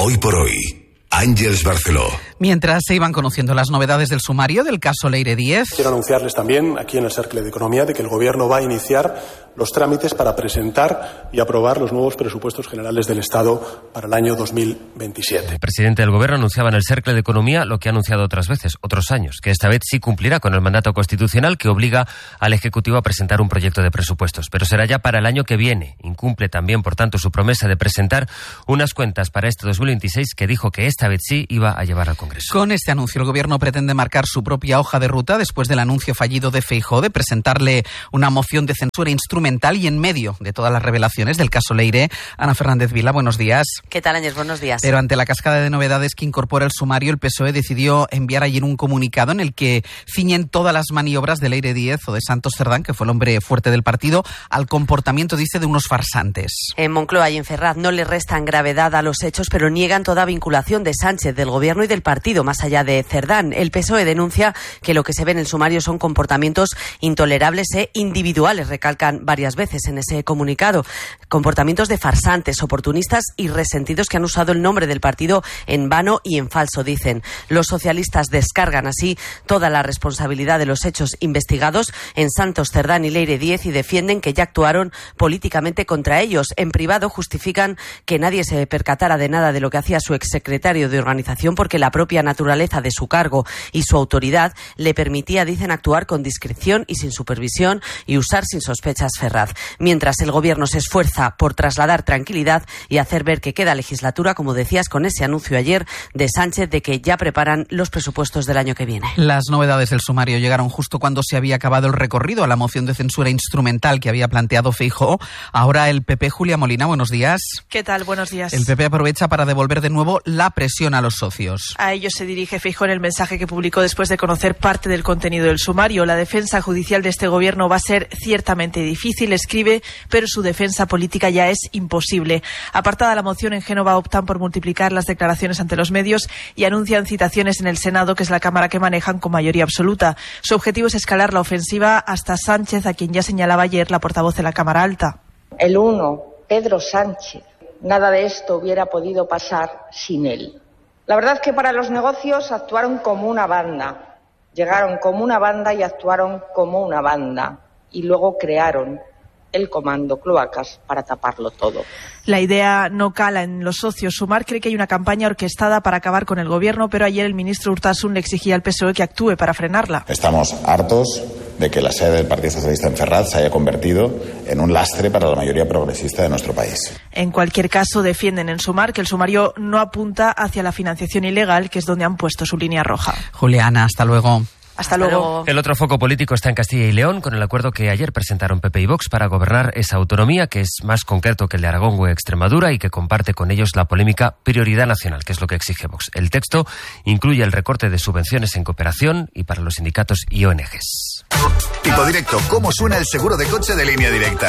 Hoy por hoy, Àngels Barceló. Mientras se iban conociendo las novedades del sumario del caso Leire Díez. Quiero anunciarles también aquí en el Cercle de Economía de que el Gobierno va a iniciar los trámites para presentar y aprobar los nuevos presupuestos generales del Estado para el año 2027. El presidente del Gobierno anunciaba en el Cercle de Economía lo que ha anunciado otras veces, otros años, que esta vez sí cumplirá con el mandato constitucional que obliga al Ejecutivo a presentar un proyecto de presupuestos, pero será ya para el año que viene. Incumple también, por tanto, su promesa de presentar unas cuentas para este 2026 que dijo que esta vez sí iba a llevar al Congreso. Con este anuncio el Gobierno pretende marcar su propia hoja de ruta después del anuncio fallido de Feijóo de presentarle una moción de censura instrumental y en medio de todas las revelaciones del caso Leire. Ana Fernández Vila, buenos días. ¿Qué tal, Ángels? Buenos días. Pero ante la cascada de novedades que incorpora el sumario, el PSOE decidió enviar ayer un comunicado en el que ciñen todas las maniobras de Leire Díez o de Santos Cerdán, que fue el hombre fuerte del partido, al comportamiento, dice, de unos farsantes. En Moncloa y en Ferraz no le restan gravedad a los hechos, pero niegan toda vinculación de Sánchez, del Gobierno y del partido, más allá de Cerdán. El PSOE denuncia que lo que se ve en el sumario son comportamientos intolerables e individuales, recalcan varias veces en ese comunicado. Comportamientos de farsantes, oportunistas y resentidos que han usado el nombre del partido en vano y en falso, dicen. Los socialistas descargan así toda la responsabilidad de los hechos investigados en Santos Cerdán y Leire Díez y defienden que ya actuaron políticamente contra ellos. En privado justifican que nadie se percatara de nada de lo que hacía su exsecretario de organización porque la propia naturaleza de su cargo y su autoridad le permitía, dicen, actuar con discreción y sin supervisión y usar sin sospechas Ferraz. Mientras el Gobierno se esfuerza por trasladar tranquilidad y hacer ver que queda legislatura, como decías, con ese anuncio ayer de Sánchez de que ya preparan los presupuestos del año que viene. Las novedades del sumario llegaron justo cuando se había acabado el recorrido a la moción de censura instrumental que había planteado Feijóo. Ahora el PP, Julia Molina, buenos días. ¿Qué tal? Buenos días. El PP aprovecha para devolver de nuevo la presión a los socios. A ellos se dirige Feijóo en el mensaje que publicó después de conocer parte del contenido del sumario. La defensa judicial de este Gobierno va a ser ciertamente difícil, escribe, pero su defensa política ya es imposible. Apartada la moción, en Génova optan por multiplicar las declaraciones ante los medios y anuncian citaciones en el Senado, que es la Cámara que manejan con mayoría absoluta. Su objetivo es escalar la ofensiva hasta Sánchez, a quien ya señalaba ayer la portavoz de la Cámara Alta. El uno, Pedro Sánchez. Nada de esto hubiera podido pasar sin él. La verdad es que para los negocios actuaron como una banda. Llegaron como una banda y actuaron como una banda. Y luego crearon el comando Cloacas para taparlo todo. La idea no cala en los socios. Sumar cree que hay una campaña orquestada para acabar con el Gobierno, pero ayer el ministro Urtasun le exigía al PSOE que actúe para frenarla. Estamos hartos de que la sede del Partido Socialista en Ferraz se haya convertido en un lastre para la mayoría progresista de nuestro país. En cualquier caso, defienden en Sumar que el sumario no apunta hacia la financiación ilegal, que es donde han puesto su línea roja. Juliana, hasta luego. Hasta luego. El otro foco político está en Castilla y León, con el acuerdo que ayer presentaron PP y Vox para gobernar esa autonomía, que es más concreto que el de Aragón o Extremadura y que comparte con ellos la polémica prioridad nacional, que es lo que exige Vox. El texto incluye el recorte de subvenciones en cooperación y para los sindicatos y ONGs. Tipo directo, ¿cómo suena el seguro de coche de Línea Directa?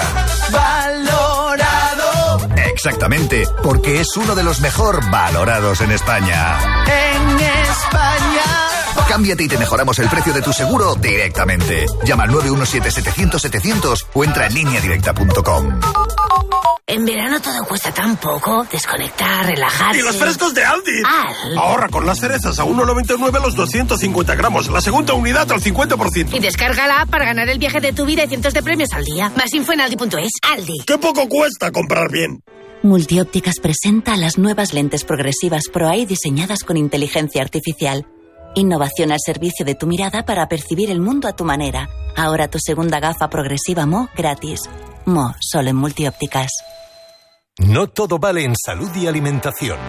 Valorado. Exactamente, porque es uno de los mejor valorados en España. En España. Cámbiate y te mejoramos el precio de tu seguro directamente. Llama al 917-700-700 o entra en lineadirecta.com. En verano todo cuesta tan poco. Desconectar, relajarse. ¡Y los frescos de Aldi! Aldi. Ahorra con las cerezas a 1,99 los 250 gramos. La segunda unidad al 50%. Y descarga la app para ganar el viaje de tu vida y cientos de premios al día. Más info en aldi.es. Aldi. ¡Qué poco cuesta comprar bien! Multiópticas presenta las nuevas lentes progresivas Pro-Eye diseñadas con inteligencia artificial. Innovación al servicio de tu mirada para percibir el mundo a tu manera. Ahora tu segunda gafa progresiva Mo gratis. Mo, solo en Multiópticas. No todo vale en salud y alimentación.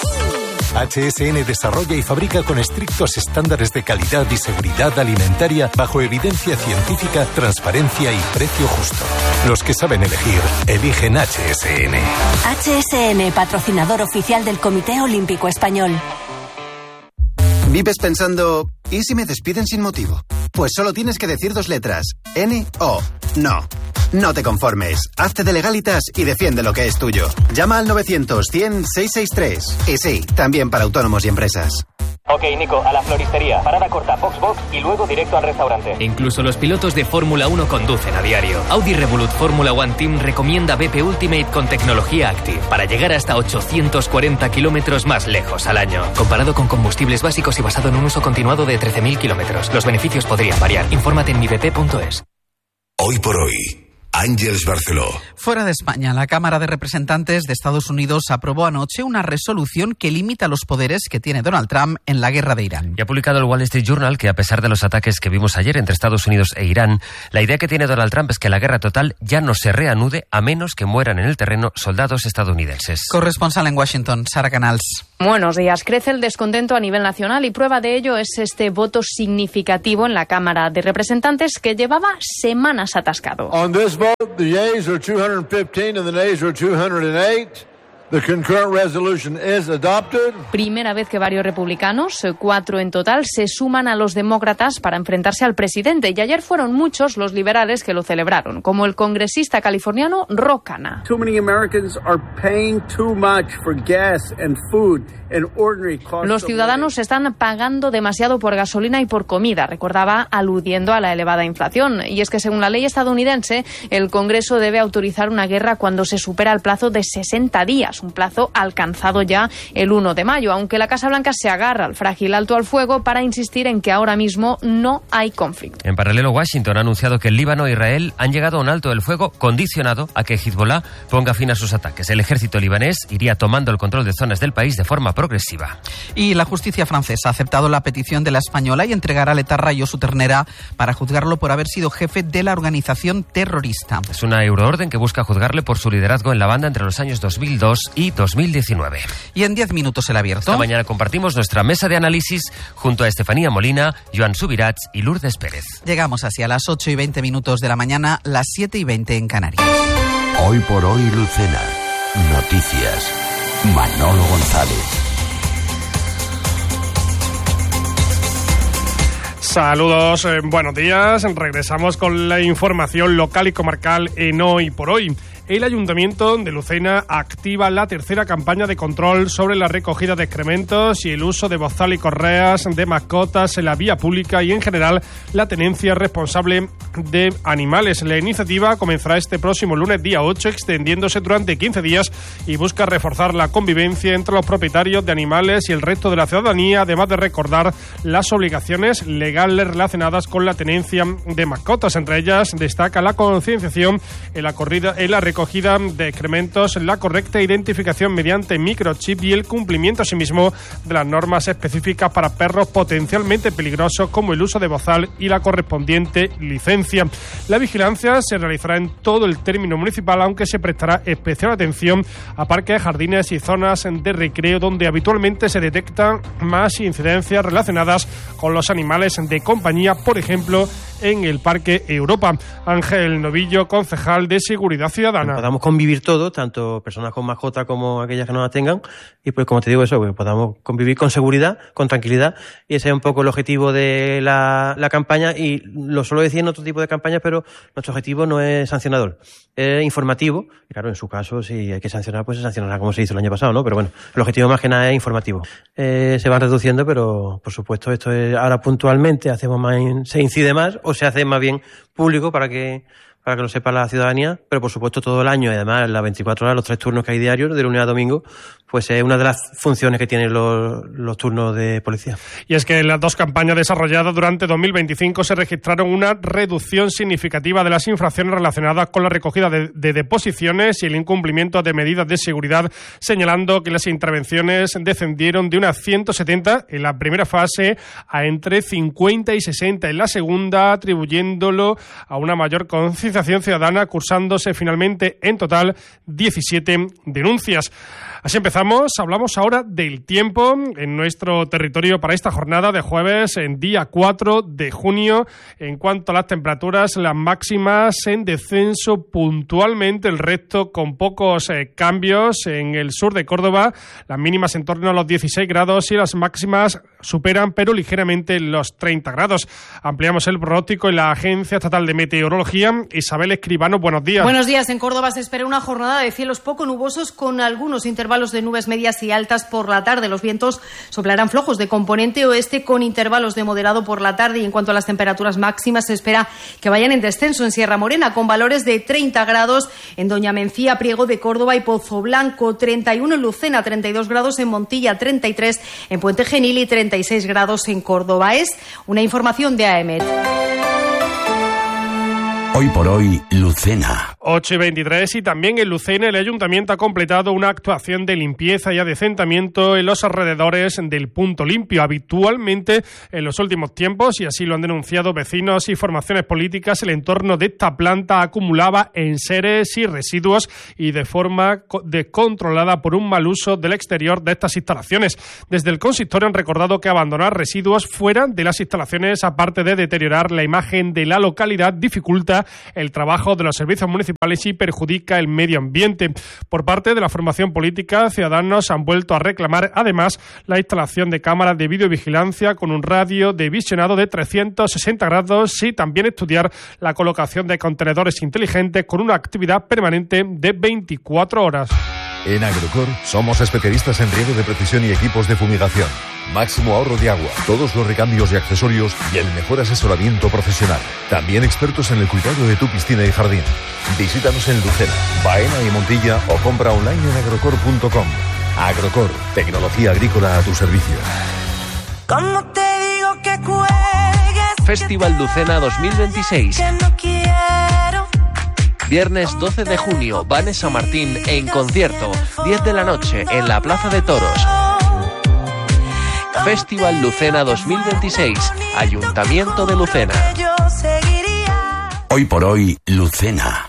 HSN desarrolla y fabrica con estrictos estándares de calidad y seguridad alimentaria bajo evidencia científica, transparencia y precio justo. Los que saben elegir, eligen HSN. HSN, patrocinador oficial del Comité Olímpico Español. ¿Vives pensando, ¿y si me despiden sin motivo? Pues solo tienes que decir 2 letras, N-O. No. No te conformes. Hazte de Legalitas y defiende lo que es tuyo. Llama al 900 100 663. Y sí, también para autónomos y empresas. Ok, Nico, a la floristería. Parada corta, box y luego directo al restaurante. Incluso los pilotos de Fórmula 1 conducen a diario. Audi Revolut Fórmula One Team recomienda BP Ultimate con tecnología Active para llegar hasta 840 kilómetros más lejos al año. Comparado con combustibles básicos y basado en un uso continuado de 13.000 kilómetros. Los beneficios podrían variar. Infórmate en mibp.es. Hoy por hoy, Ángeles Barceló. Fuera de España, la Cámara de Representantes de Estados Unidos aprobó anoche una resolución que limita los poderes que tiene Donald Trump en la guerra de Irán. Y ha publicado el Wall Street Journal que, a pesar de los ataques que vimos ayer entre Estados Unidos e Irán, la idea que tiene Donald Trump es que la guerra total ya no se reanude a menos que mueran en el terreno soldados estadounidenses. Corresponsal en Washington, Sara Canals. Buenos días. Crece el descontento a nivel nacional y prueba de ello es este voto significativo en la Cámara de Representantes que llevaba semanas atascado. On this vote, the yeas are 215 and the nays are 208. The concurrent resolution is adopted. Primera vez que varios republicanos, 4 en total, se suman a los demócratas para enfrentarse al presidente. Y ayer fueron muchos los liberales que lo celebraron, como el congresista californiano Ro Khanna. Too many Americans are paying too much for gas and food and ordinary costs. Los ciudadanos están pagando demasiado por gasolina y por comida, recordaba, aludiendo a la elevada inflación. Y es que según la ley estadounidense, el Congreso debe autorizar una guerra cuando se supera el plazo de 60 días. Un plazo alcanzado ya el 1 de mayo, aunque la Casa Blanca se agarra al frágil alto al fuego para insistir en que ahora mismo no hay conflicto. En paralelo, Washington ha anunciado que el Líbano e Israel han llegado a un alto del fuego condicionado a que Hezbollah ponga fin a sus ataques. El ejército libanés iría tomando el control de zonas del país de forma progresiva. Y la justicia francesa ha aceptado la petición de la española y entregará a Letarra y Josu Ternera para juzgarlo por haber sido jefe de la organización terrorista. Es una euroorden que busca juzgarle por su liderazgo en la banda entre los años 2002 y 2019. Y en 10 minutos el abierto. Esta mañana compartimos nuestra mesa de análisis junto a Estefanía Molina, Joan Subirats y Lourdes Pérez. Llegamos así a las 8:20 de la mañana, las 7:20 en Canarias. Hoy por hoy, Lucena. Noticias. Manolo González. Saludos, buenos días. Regresamos con la información local y comarcal en Hoy por Hoy. El Ayuntamiento de Lucena activa la tercera campaña de control sobre la recogida de excrementos y el uso de bozal y correas de mascotas en la vía pública y, en general, la tenencia responsable de animales. La iniciativa comenzará este próximo lunes, día 8, extendiéndose durante 15 días y busca reforzar la convivencia entre los propietarios de animales y el resto de la ciudadanía, además de recordar las obligaciones legales relacionadas con la tenencia de mascotas. Entre ellas destaca la concienciación en la recogida de excrementos, la correcta identificación mediante microchip y el cumplimiento asimismo de las normas específicas para perros potencialmente peligrosos, como el uso de bozal y la correspondiente licencia. La vigilancia se realizará en todo el término municipal, aunque se prestará especial atención a parques, jardines y zonas de recreo donde habitualmente se detectan más incidencias relacionadas con los animales de compañía, por ejemplo, en el Parque Europa. Ángel Novillo, concejal de Seguridad Ciudadana. Podamos convivir todos, tanto personas con mascota como aquellas que no la tengan, y pues como te digo eso, que podamos convivir con seguridad, con tranquilidad, y ese es un poco el objetivo de la campaña, y lo suelo decir en otro tipo de campañas, pero nuestro objetivo no es sancionador, es informativo, y claro, en su caso, si hay que sancionar, pues se sancionará como se hizo el año pasado, ¿no? Pero bueno, el objetivo más que nada es informativo. Se van reduciendo, pero por supuesto esto es ahora puntualmente, hacemos más, se incide más, o se hace más bien público para que lo sepa la ciudadanía, pero por supuesto todo el año, y además las 24 horas, los 3 turnos que hay diarios, de lunes a domingo, pues es una de las funciones que tienen los turnos de policía. Y es que en las dos campañas desarrolladas durante 2025 se registraron una reducción significativa de las infracciones relacionadas con la recogida de deposiciones y el incumplimiento de medidas de seguridad, señalando que las intervenciones descendieron de unas 170 en la primera fase a entre 50 y 60 en la segunda, atribuyéndolo a una mayor concienciación ciudadana, cursándose finalmente en total 17 denuncias. Así empezamos. Hablamos ahora del tiempo en nuestro territorio para esta jornada de jueves, en día 4 de junio. En cuanto a las temperaturas, las máximas en descenso puntualmente, el resto con pocos cambios. En el sur de Córdoba, las mínimas en torno a los 16 grados y las máximas superan pero ligeramente los 30 grados. Ampliamos el pronóstico en la Agencia Estatal de Meteorología. Isabel Escribano, buenos días. Buenos días. En Córdoba se espera una jornada de cielos poco nubosos con algunos intervalos de nubes medias y altas por la tarde. Los vientos soplarán flojos de componente oeste con intervalos de moderado por la tarde, y en cuanto a las temperaturas máximas se espera que vayan en descenso en Sierra Morena con valores de 30 grados en Doña Mencía, Priego de Córdoba y Pozoblanco, 31 en Lucena, 32 grados en Montilla, 33 en Puente Genil y 36 grados en Córdoba. Es una información de AEMET. Hoy por hoy, Lucena. 8:23, y también en Lucena el Ayuntamiento ha completado una actuación de limpieza y adecentamiento en los alrededores del Punto Limpio. Habitualmente en los últimos tiempos, y así lo han denunciado vecinos y formaciones políticas, el entorno de esta planta acumulaba enseres y residuos y de forma descontrolada por un mal uso del exterior de estas instalaciones. Desde el consistorio han recordado que abandonar residuos fuera de las instalaciones, aparte de deteriorar la imagen de la localidad, dificulta el trabajo de los servicios municipales y perjudica el medio ambiente. Por parte de la formación política, Ciudadanos han vuelto a reclamar además la instalación de cámaras de videovigilancia con un radio de visionado de 360 grados y también estudiar la colocación de contenedores inteligentes con una actividad permanente de 24 horas. En Agrocor somos especialistas en riego de precisión y equipos de fumigación. Máximo ahorro de agua, todos los recambios y accesorios y el mejor asesoramiento profesional. También expertos en el cuidado de tu piscina y jardín. Visítanos en Lucena, Baena y Montilla o compra online en agrocor.com. Agrocor, tecnología agrícola a tu servicio. ¿Cómo te digo que cuelgues? Festival Lucena 2026. Que no quiero. Viernes 12 de junio, Vanessa Martín en concierto, 10 de la noche en la Plaza de Toros. Festival Lucena 2026, Ayuntamiento de Lucena. Hoy por hoy, Lucena.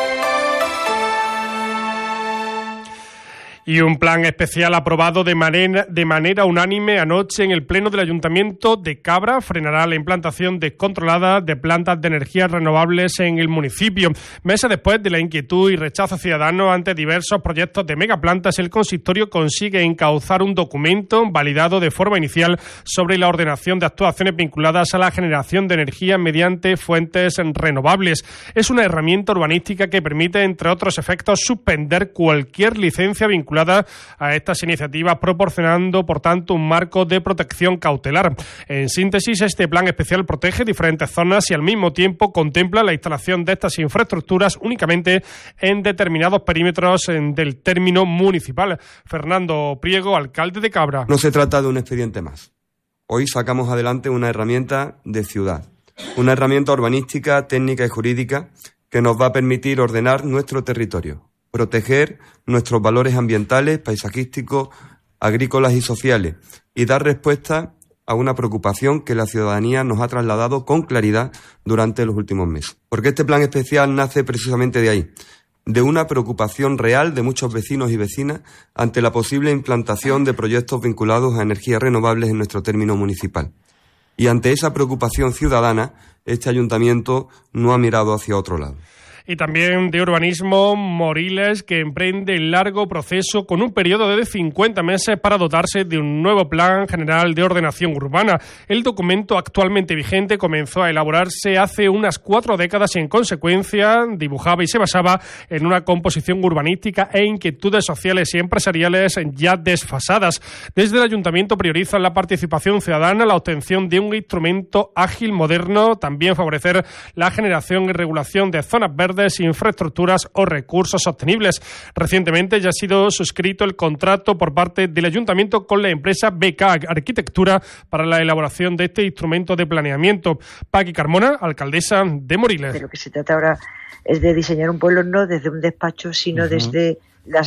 Y un plan especial aprobado de manera unánime anoche en el Pleno del Ayuntamiento de Cabra frenará la implantación descontrolada de plantas de energías renovables en el municipio. Meses después de la inquietud y rechazo ciudadano ante diversos proyectos de megaplantas, el consistorio consigue encauzar un documento validado de forma inicial sobre la ordenación de actuaciones vinculadas a la generación de energía mediante fuentes renovables. Es una herramienta urbanística que permite, entre otros efectos, suspender cualquier licencia vinculada a estas iniciativas, proporcionando, por tanto, un marco de protección cautelar. En síntesis, este plan especial protege diferentes zonas y al mismo tiempo contempla la instalación de estas infraestructuras únicamente en determinados perímetros del término municipal. Fernando Priego, alcalde de Cabra. No se trata de un expediente más. Hoy sacamos adelante una herramienta de ciudad, una herramienta urbanística, técnica y jurídica que nos va a permitir ordenar nuestro territorio, proteger nuestros valores ambientales, paisajísticos, agrícolas y sociales y dar respuesta a una preocupación que la ciudadanía nos ha trasladado con claridad durante los últimos meses. Porque este plan especial nace precisamente de ahí, de una preocupación real de muchos vecinos y vecinas ante la posible implantación de proyectos vinculados a energías renovables en nuestro término municipal. Y ante esa preocupación ciudadana, este ayuntamiento no ha mirado hacia otro lado. Y también de urbanismo, Moriles, que emprende el largo proceso con un periodo de 50 meses para dotarse de un nuevo plan general de ordenación urbana. El documento actualmente vigente comenzó a elaborarse hace unas 4 décadas y en consecuencia dibujaba y se basaba en una composición urbanística e inquietudes sociales y empresariales ya desfasadas. Desde el ayuntamiento priorizan la participación ciudadana, la obtención de un instrumento ágil, moderno, también favorecer la generación y regulación de zonas verdes, infraestructuras o recursos sostenibles. Recientemente ya ha sido suscrito el contrato por parte del Ayuntamiento con la empresa BK Arquitectura para la elaboración de este instrumento de planeamiento. Paqui Carmona, alcaldesa de Moriles. De lo que se trata ahora es de diseñar un pueblo no desde un despacho, sino desde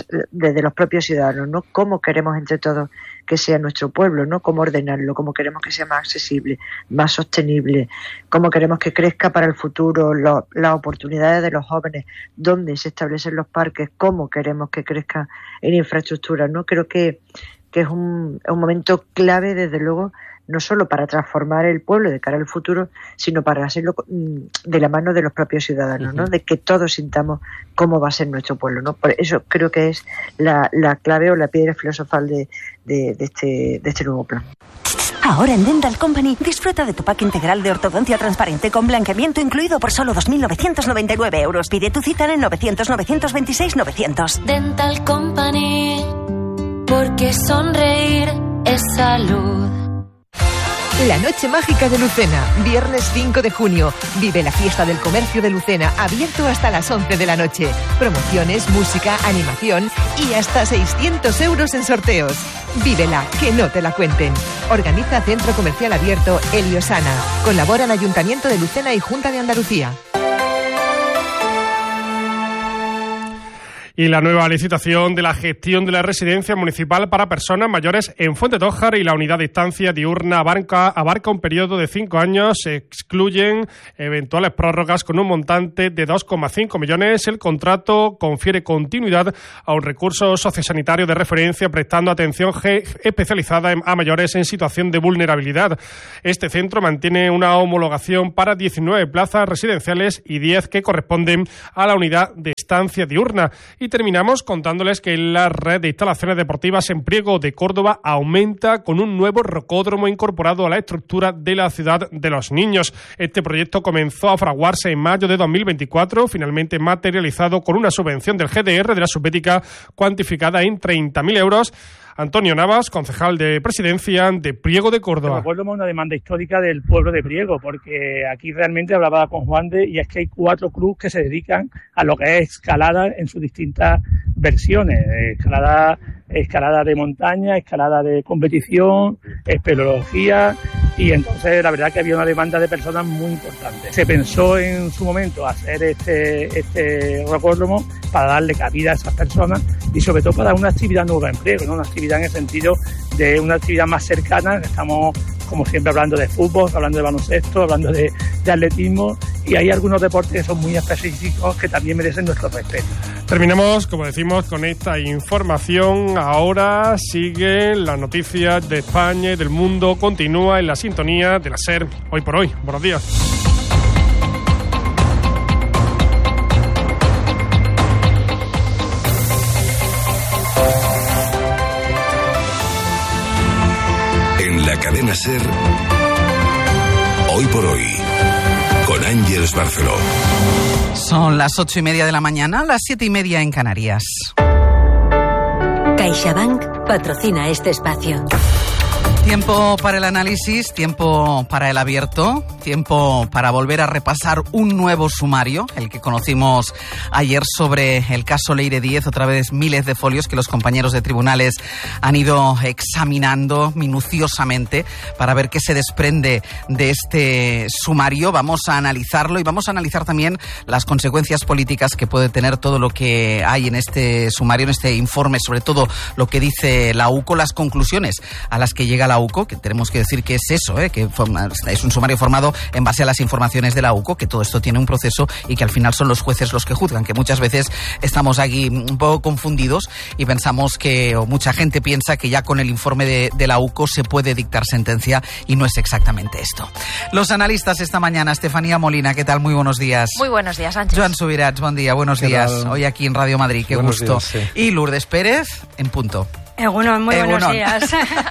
los propios ciudadanos, ¿no? Cómo queremos entre todos que sea nuestro pueblo, ¿no? Cómo ordenarlo, cómo queremos que sea más accesible, más sostenible, cómo queremos que crezca para el futuro, las oportunidades de los jóvenes, dónde se establecen los parques, cómo queremos que crezca en infraestructuras, ¿no? Creo que es un momento clave, desde luego, no solo para transformar el pueblo de cara al futuro, sino para hacerlo de la mano de los propios ciudadanos, ¿no? De que todos sintamos cómo va a ser nuestro pueblo, ¿no? Por eso creo que es la clave o la piedra filosofal de este nuevo plan. Ahora en Dental Company disfruta de tu pack integral de ortodoncia transparente con blanqueamiento incluido por solo 2.999 euros. Pide tu cita en el 900-926-900. Dental Company, porque sonreír es salud. La Noche Mágica de Lucena, viernes 5 de junio. Vive la fiesta del comercio de Lucena, abierto hasta las 11 de la noche. Promociones, música, animación y hasta 600 euros en sorteos. Vívela, que no te la cuenten. Organiza Centro Comercial Abierto Heliosana. Colaboran Ayuntamiento de Lucena y Junta de Andalucía. Y la nueva licitación de la gestión de la residencia municipal para personas mayores en Fuentetójar y la unidad de estancia diurna abarca un periodo de 5 años. Se excluyen eventuales prórrogas con un montante de 2,5 millones. El contrato confiere continuidad a un recurso sociosanitario de referencia prestando atención especializada a mayores en situación de vulnerabilidad. Este centro mantiene una homologación para 19 plazas residenciales y 10 que corresponden a la unidad de estancia diurna. Y terminamos contándoles que la red de instalaciones deportivas en Priego de Córdoba aumenta con un nuevo rocódromo incorporado a la estructura de la ciudad de los niños. Este proyecto comenzó a fraguarse en mayo de 2024, finalmente materializado con una subvención del GDR de la Subbética cuantificada en 30.000 euros. Antonio Navas, concejal de Presidencia de Priego de Córdoba. Recuerdo una demanda histórica del pueblo de Priego, porque aquí realmente hablaba con Juan y es que hay 4 clubes que se dedican a lo que es escalada en sus distintas versiones. Escalada de montaña, escalada de competición, espeleología, y entonces la verdad que había una demanda de personas muy importante. Se pensó en su momento hacer este rocódromo para darle cabida a esas personas y sobre todo para una actividad nueva en Priego, ¿no? Una actividad en el sentido de una actividad más cercana. Estamos, como siempre, hablando de fútbol, hablando de baloncesto, hablando de atletismo, y hay algunos deportes que son muy específicos que también merecen nuestro respeto. Terminamos, como decimos, con esta información. Ahora siguen las noticias de España y del mundo. Continúa en la sintonía de la SER Hoy por Hoy. Buenos días. En la cadena SER Hoy por Hoy, con Ángeles Barceló. Son las 8:30 de la mañana, las 7:30 en Canarias. CaixaBank patrocina este espacio. Tiempo para el análisis, tiempo para el abierto, tiempo para volver a repasar un nuevo sumario, el que conocimos ayer sobre el caso Leire Díez, otra vez miles de folios que los compañeros de tribunales han ido examinando minuciosamente para ver qué se desprende de este sumario. Vamos a analizarlo y vamos a analizar también las consecuencias políticas que puede tener todo lo que hay en este sumario, en este informe, sobre todo lo que dice la UCO, las conclusiones a las que llega la UCO, que tenemos que decir que es eso, que es un sumario formado en base a las informaciones de la UCO, que todo esto tiene un proceso y que al final son los jueces los que juzgan, que muchas veces estamos aquí un poco confundidos y pensamos que, o mucha gente piensa que ya con el informe de la UCO se puede dictar sentencia, y no es exactamente esto. Los analistas esta mañana: Estefanía Molina, ¿qué tal? Muy buenos días. Muy buenos días, Sánchez. Joan Subirats, buen día, buenos días. Hoy aquí en Radio Madrid, qué buenos gusto. Días, sí. Y Lourdes Pérez, en punto. Bueno, muy buenos días.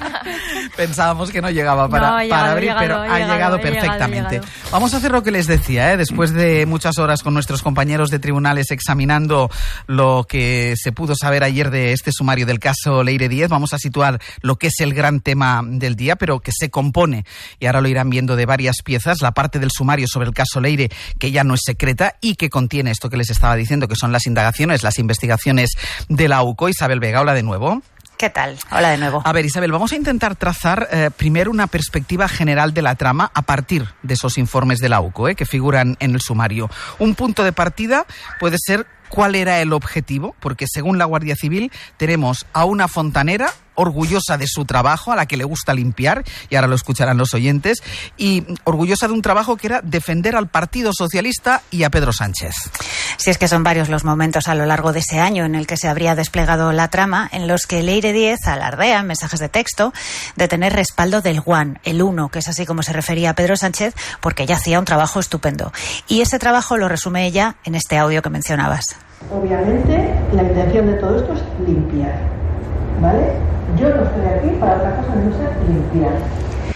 Pensábamos que no llegaba para abrir, pero ha llegado perfectamente. Vamos a hacer lo que les decía, después de muchas horas con nuestros compañeros de tribunales examinando lo que se pudo saber ayer de este sumario del caso Leire Díez. Vamos a situar lo que es el gran tema del día, pero que se compone, y ahora lo irán viendo, de varias piezas. La parte del sumario sobre el caso Leire, que ya no es secreta y que contiene esto que les estaba diciendo, que son las indagaciones, las investigaciones de la UCO. Isabel Vega, hola de nuevo. ¿Qué tal? Hola de nuevo. A ver, Isabel, vamos a intentar trazar primero una perspectiva general de la trama a partir de esos informes de la UCO que figuran en el sumario. Un punto de partida puede ser cuál era el objetivo, porque según la Guardia Civil tenemos a una fontanera orgullosa de su trabajo, a la que le gusta limpiar, y ahora lo escucharán los oyentes, y orgullosa de un trabajo que era defender al Partido Socialista y a Pedro Sánchez. Sí, es que son varios los momentos a lo largo de ese año en el que se habría desplegado la trama, en los que Leire Díez alardea en mensajes de texto de tener respaldo del One, el uno, que es así como se refería a Pedro Sánchez, porque ella hacía un trabajo estupendo. Y ese trabajo lo resume ella en este audio que mencionabas. Obviamente, la intención de todo esto es limpiar, ¿vale? Yo no estoy aquí para otra cosa, no ser limpiar.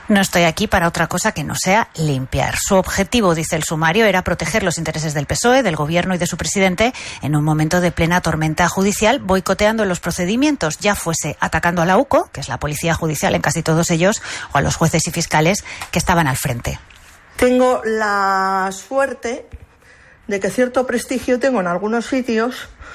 No estoy aquí para otra cosa que no sea limpiar. Su objetivo, dice el sumario, era proteger los intereses del PSOE, del Gobierno y de su presidente en un momento de plena tormenta judicial, boicoteando los procedimientos, ya fuese atacando a la UCO, que es la policía judicial en casi todos ellos, o a los jueces y fiscales que estaban al frente. Tengo la suerte de que cierto prestigio tengo en algunos sitios.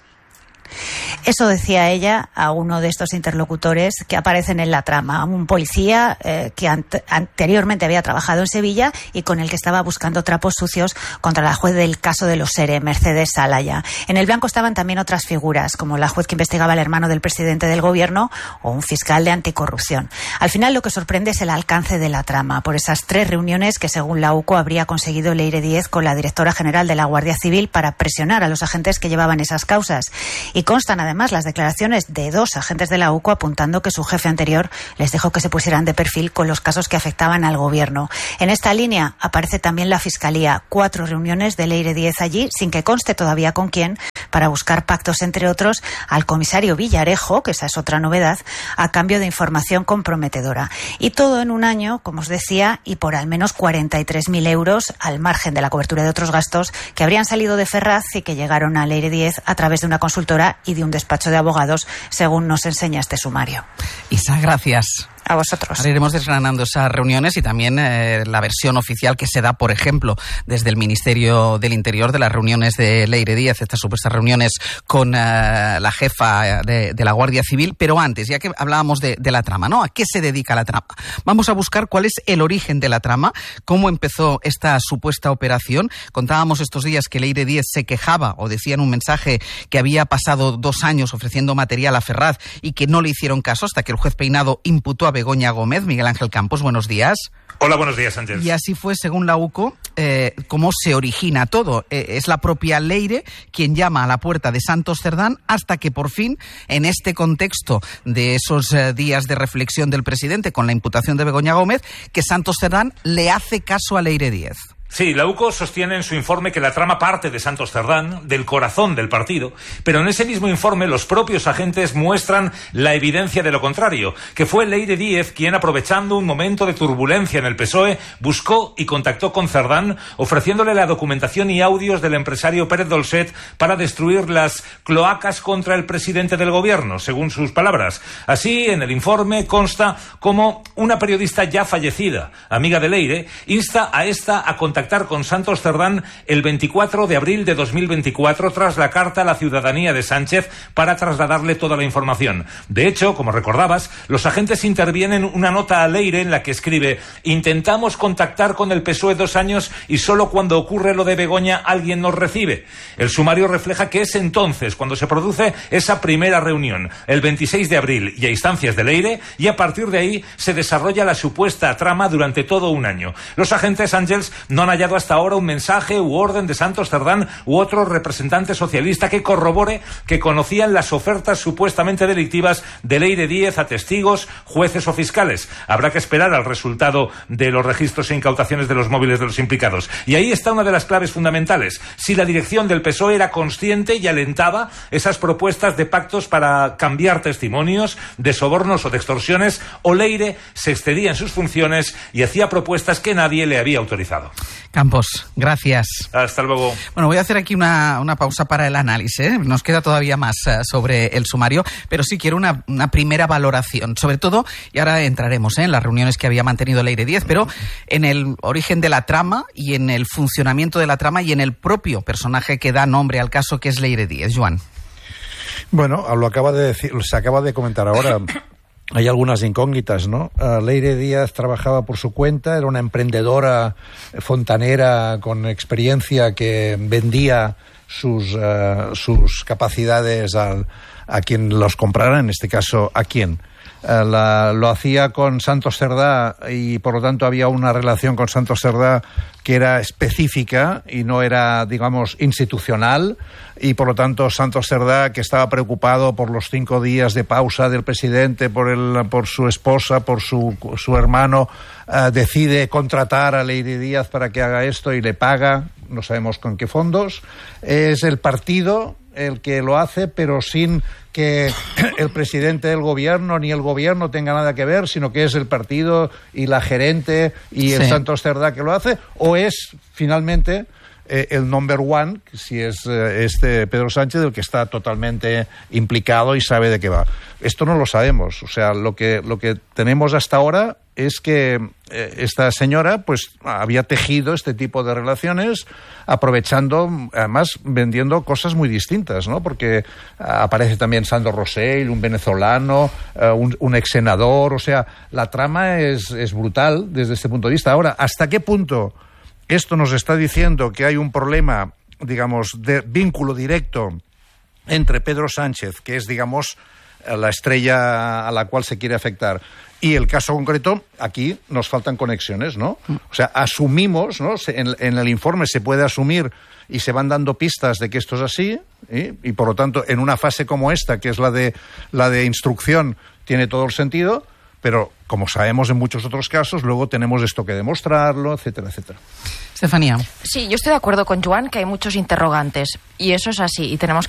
Eso decía ella a uno de estos interlocutores que aparecen en la trama, un policía que anteriormente había trabajado en Sevilla y con el que estaba buscando trapos sucios contra la juez del caso de los SERE, Mercedes Salaya. En el blanco estaban también otras figuras, como la juez que investigaba al hermano del presidente del Gobierno o un fiscal de anticorrupción. Al final lo que sorprende es el alcance de la trama, por esas 3 reuniones que según la UCO habría conseguido Leire Díez con la directora general de la Guardia Civil para presionar a los agentes que llevaban esas causas. Y constan además las declaraciones de 2 agentes de la UCO apuntando que su jefe anterior les dijo que se pusieran de perfil con los casos que afectaban al Gobierno. En esta línea aparece también la Fiscalía. 4 reuniones de Leire Díez allí, sin que conste todavía con quién, para buscar pactos, entre otros, al comisario Villarejo, que esa es otra novedad, a cambio de información comprometedora. Y todo en un año, como os decía, y por al menos 43.000 euros, al margen de la cobertura de otros gastos que habrían salido de Ferraz y que llegaron a Leire Díez a través de una consultora y de un despacho de abogados, según nos enseña este sumario. Isa, gracias. A vosotros. Ahora iremos desgranando esas reuniones y también la versión oficial que se da, por ejemplo, desde el Ministerio del Interior de las reuniones de Leire Díez, estas supuestas reuniones con la jefa de la Guardia Civil. Pero antes, ya que hablábamos de la trama, ¿no? ¿A qué se dedica la trama? Vamos a buscar cuál es el origen de la trama, cómo empezó esta supuesta operación. Contábamos estos días que Leire Díez se quejaba o decía en un mensaje que había pasado 2 años ofreciendo material a Ferraz y que no le hicieron caso hasta que el juez Peinado imputó a Begoña Gómez. Miguel Ángel Campos, buenos días. Hola, buenos días, Ángel. Y así fue, según la UCO, cómo se origina todo. Es la propia Leire quien llama a la puerta de Santos Cerdán hasta que por fin, en este contexto de esos días de reflexión del presidente con la imputación de Begoña Gómez, que Santos Cerdán le hace caso a Leire Díez. Sí, la UCO sostiene en su informe que la trama parte de Santos Cerdán, del corazón del partido, pero en ese mismo informe los propios agentes muestran la evidencia de lo contrario, que fue Leire Díez quien, aprovechando un momento de turbulencia en el PSOE, buscó y contactó con Cerdán, ofreciéndole la documentación y audios del empresario Pérez Dolcet para destruir las cloacas contra el presidente del Gobierno, según sus palabras. Así, en el informe consta cómo una periodista ya fallecida, amiga de Leire, insta a esta a contactar con Santos Cerdán el 24 de abril de 2024 tras la carta a la ciudadanía de Sánchez para trasladarle toda la información. De hecho, como recordabas, los agentes intervienen una nota a Leire en la que escribe: intentamos contactar con el PSOE 2 años y solo cuando ocurre lo de Begoña alguien nos recibe. El sumario refleja que es entonces cuando se produce esa primera reunión, el 26 de abril y a instancias de Leire, y a partir de ahí se desarrolla la supuesta trama durante todo un año. Los agentes, Ángels, no han hallado hasta ahora un mensaje u orden de Santos Cerdán u otro representante socialista que corrobore que conocían las ofertas supuestamente delictivas de Leire Díez a testigos, jueces o fiscales. Habrá que esperar al resultado de los registros e incautaciones de los móviles de los implicados. Y ahí está una de las claves fundamentales. Si la dirección del PSOE era consciente y alentaba esas propuestas de pactos para cambiar testimonios, de sobornos o de extorsiones, o Leire se excedía en sus funciones y hacía propuestas que nadie le había autorizado. Campos, gracias. Hasta luego. Bueno, voy a hacer aquí una pausa para el análisis, ¿eh? Nos queda todavía más sobre el sumario, pero sí quiero una primera valoración, sobre todo, y ahora entraremos en las reuniones que había mantenido Leire Díez, pero en el origen de la trama y en el funcionamiento de la trama y en el propio personaje que da nombre al caso, que es Leire Díez. Joan. Bueno, lo acaba de decir, se acaba de comentar ahora. Hay algunas incógnitas, ¿no? Leire Díez trabajaba por su cuenta, era una emprendedora fontanera con experiencia que vendía sus capacidades a quien los comprara, en este caso, ¿a quién? Lo hacía con Santos Cerdá y por lo tanto había una relación con Santos Cerdá que era específica y no era, digamos, institucional, y por lo tanto Santos Cerdá, que estaba preocupado por los 5 días de pausa del presidente, por su esposa, por su hermano, decide contratar a Leire Díez para que haga esto y le paga, no sabemos con qué fondos. Es el partido el que lo hace, pero sin que el presidente del gobierno ni el gobierno tenga nada que ver, sino que es el partido y la gerente y el Santos Cerdá que lo hace, o es finalmente el number one, si es este Pedro Sánchez, el que está totalmente implicado y sabe de qué va. Esto no lo sabemos. O sea, lo que tenemos hasta ahora es que esta señora pues había tejido este tipo de relaciones aprovechando, además vendiendo cosas muy distintas, ¿no? Porque aparece también Sandro Rosell, un venezolano, un ex senador. O sea, la trama es brutal desde este punto de vista. Ahora, ¿hasta qué punto esto nos está diciendo que hay un problema, digamos, de vínculo directo entre Pedro Sánchez, que es, digamos, la estrella a la cual se quiere afectar, y el caso concreto? Aquí nos faltan conexiones, ¿no? O sea, asumimos, ¿no? En el informe se puede asumir y se van dando pistas de que esto es así, y por lo tanto, en una fase como esta, que es la de instrucción, tiene todo el sentido. Pero, como sabemos en muchos otros casos, luego tenemos esto que demostrarlo, etcétera, etcétera. Estefanía. Sí, yo estoy de acuerdo con Joan que hay muchos interrogantes, y eso es así, y tenemos